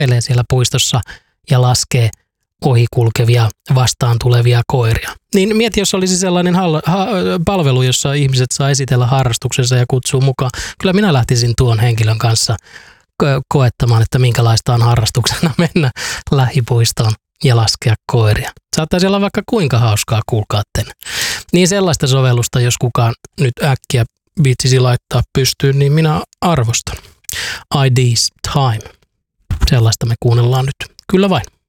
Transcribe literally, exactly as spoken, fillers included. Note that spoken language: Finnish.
kävelee siellä puistossa ja laskee ohikulkevia vastaan tulevia koiria. Niin mieti, jos olisi sellainen hall- ha- palvelu, jossa ihmiset saa esitellä harrastuksensa ja kutsuu mukaan. Kyllä minä lähtisin tuon henkilön kanssa ko- koettamaan, että minkälaista on harrastuksena mennä lähipuistoon ja laskea koiria. Saattaisi olla vaikka kuinka hauskaa, kuulkaatten. Niin sellaista sovellusta, jos kukaan nyt äkkiä viitsisi laittaa pystyyn, niin minä arvostan. I D's Time. Sellaista me kuunnellaan nyt. Kyllä vain.